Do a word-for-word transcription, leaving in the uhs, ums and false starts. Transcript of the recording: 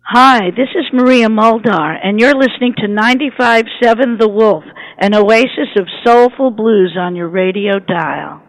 Hi, this is Maria Muldar, and you're listening to ninety-five point seven The Wolf, an oasis of soulful blues on your radio dial.